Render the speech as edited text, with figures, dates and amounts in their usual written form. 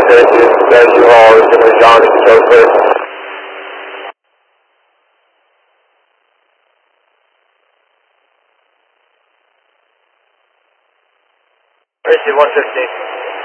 Thank you all. Jimmy John is so clear. Receive 115.